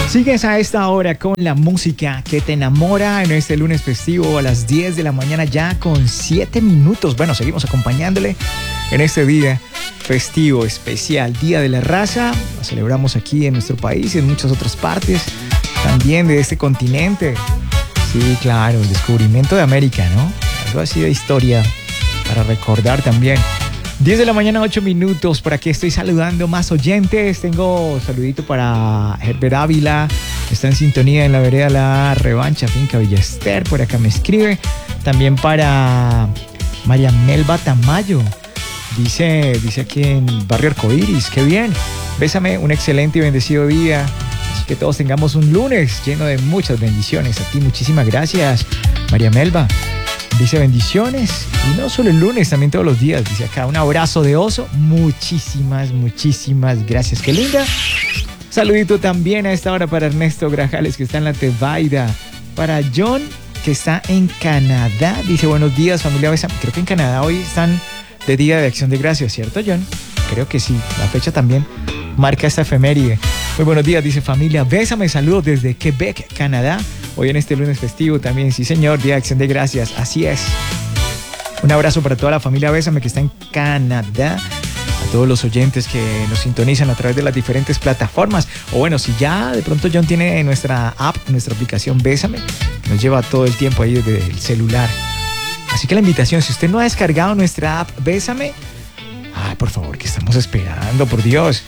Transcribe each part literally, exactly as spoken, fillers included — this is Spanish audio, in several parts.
Sigues a esta hora con la música que te enamora en este lunes festivo a las diez de la mañana ya con siete minutos. Bueno, seguimos acompañándole en este día festivo especial, Día de la Raza. Lo celebramos aquí en nuestro país y en muchas otras partes también de este continente. Sí, claro, el descubrimiento de América, ¿no? Algo así de historia para recordar también. diez de la mañana, ocho minutos. Por aquí estoy saludando más oyentes. Tengo saludito para Herbert Ávila. Está en sintonía en la vereda La Revancha, Finca Villester. Por acá me escribe. También para María Melba Tamayo. Dice, dice aquí en Barrio Arcoiris. ¡Qué bien! Bésame, un excelente y bendecido día. Así que todos tengamos un lunes lleno de muchas bendiciones. A ti muchísimas gracias, María Melba. Dice bendiciones, y no solo el lunes, también todos los días. Dice acá, un abrazo de oso. Muchísimas, muchísimas gracias. ¡Qué linda! Saludito también a esta hora para Ernesto Grajales, que está en la Tebaida. Para John, que está en Canadá. Dice, buenos días, familia Bésame. Creo que en Canadá hoy están de Día de Acción de Gracias, ¿cierto, John? Creo que sí. La fecha también marca esta efeméride. Muy buenos días, dice familia Bésame. Saludos desde Quebec, Canadá. Hoy en este lunes festivo también, sí señor, Día de Acción de Gracias, así es. Un abrazo para toda la familia Bésame que está en Canadá, a todos los oyentes que nos sintonizan a través de las diferentes plataformas. O bueno, si ya de pronto John tiene nuestra app, nuestra aplicación Bésame, que nos lleva todo el tiempo ahí desde el celular. Así que la invitación, si usted no ha descargado nuestra app Bésame, ay, por favor, que estamos esperando, por Dios.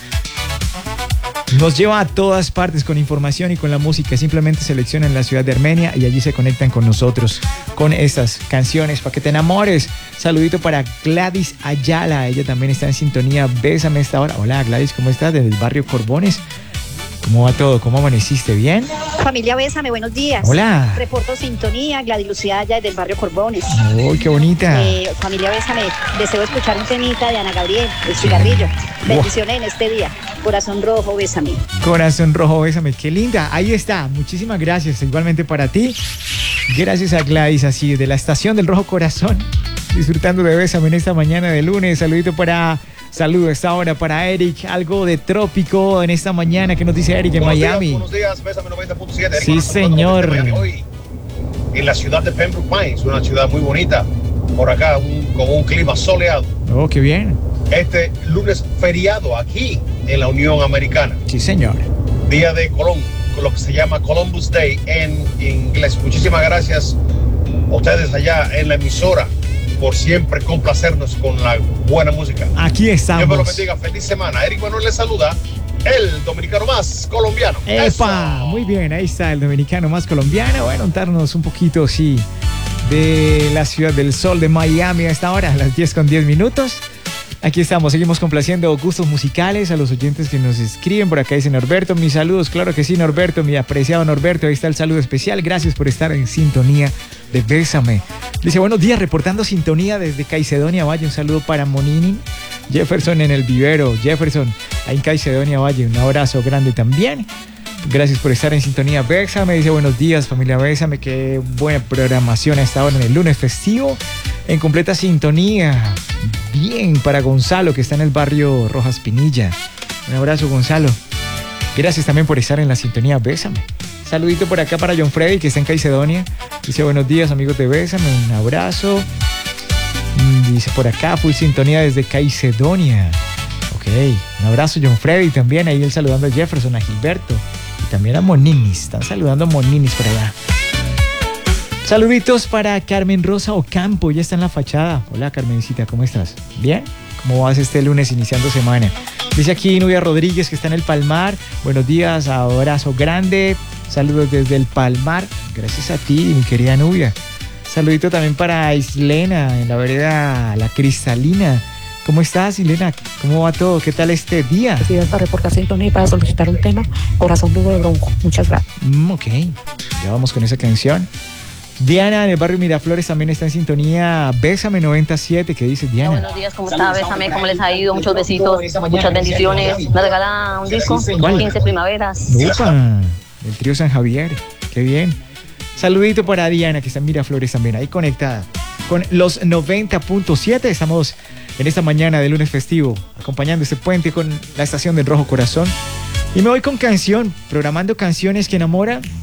Nos lleva a todas partes con información y con la música. Simplemente seleccionan la ciudad de Armenia y allí se conectan con nosotros con estas canciones para que te enamores. Saludito para Gladys Ayala. Ella también está en sintonía. Bésame a esta hora. Hola Gladys, ¿cómo estás? Desde el barrio Corbones. ¿Cómo va todo? ¿Cómo amaneciste? ¿Bien? Familia Bésame, buenos días. Hola. Reporto sintonía, Gladys Lucía allá desde el barrio Corbones. ¡Uy, qué bonita! Eh, familia Bésame, deseo escuchar un temita de Ana Gabriel, El Cigarrillo. Bendiciones en este día. Corazón rojo, bésame. Corazón rojo, bésame. ¡Qué linda! Ahí está. Muchísimas gracias. Igualmente para ti. Gracias a Gladys, así, de la estación del Rojo Corazón. Disfrutando de Bésame en esta mañana de lunes. Saludito para... Saludo a esta hora para Eric, algo de trópico en esta mañana. ¿Qué nos dice Eric en buenos Miami? Días, buenos días, Bésame noventa punto siete. Sí, señor. Hoy en la ciudad de Pembroke Pines, una ciudad muy bonita. Por acá, un, con un clima soleado. Oh, qué bien. Este lunes feriado aquí en la Unión Americana. Sí, señor. Día de Colón, con lo que se llama Columbus Day en inglés. Muchísimas gracias a ustedes allá en la emisora por siempre complacernos con la buena música. Aquí estamos. Dios me lo bendiga. Feliz semana. Eric Manuel le saluda, el dominicano más colombiano. ¡Epa! Eso. Muy bien, ahí está el dominicano más colombiano. Bueno, contarnos un poquito, sí, de la ciudad del sol de Miami a esta hora, a las diez con diez minutos. Aquí estamos, seguimos complaciendo gustos musicales a los oyentes que nos escriben. Por acá dice Norberto, mis saludos, claro que sí, Norberto, mi apreciado Norberto, ahí está el saludo especial. Gracias por estar en sintonía de Bésame. Dice, buenos días, reportando sintonía desde Caicedonia Valle. Un saludo para Monini, Jefferson en el vivero. Jefferson, ahí en Caicedonia Valle, un abrazo grande también. Gracias por estar en sintonía. Bésame, dice, buenos días, familia Bésame. Qué buena programación a esta hora en el lunes festivo. En completa sintonía. Bien, para Gonzalo, que está en el barrio Rojas Pinilla. Un abrazo, Gonzalo. Gracias también por estar en la sintonía Bésame. Saludito por acá para John Freddy, que está en Caicedonia. Dice, buenos días, amigos de Bésame. Un abrazo. Dice por acá, full sintonía desde Caicedonia. Ok, un abrazo, John Freddy, también. Ahí él saludando a Jefferson, a Gilberto. Y también a Moninis. Están saludando a Moninis por allá. Saluditos para Carmen Rosa Ocampo, ya está en la fachada. Hola, Carmencita, ¿cómo estás? ¿Bien? ¿Cómo vas este lunes iniciando semana? Dice aquí Nubia Rodríguez, que está en el Palmar. Buenos días, abrazo grande. Saludos desde el Palmar. Gracias a ti, mi querida Nubia. Saludito también para Islena, en la vereda La Cristalina. ¿Cómo estás, Islena? ¿Cómo va todo? ¿Qué tal este día? Gracias para reportar sintonía y para solicitar un tema, Corazón duro de bronco. Muchas gracias. Mm, ok, ya vamos con esa canción. Diana, en el barrio Miraflores, también está en sintonía. Bésame noventa y siete, ¿qué dice Diana? Buenos días, ¿cómo está? Bésame, ¿cómo les ha ido? Muchos besitos, muchas bendiciones. ¿Me regala un disco? ¿Cuál? quince primaveras. ¡Upa! El trío San Javier, qué bien. Saludito para Diana, que está en Miraflores también, ahí conectada con los noventa punto siete. Estamos en esta mañana de lunes festivo, acompañando este puente con la estación del Rojo Corazón. Y me voy con canción, programando canciones que enamoran.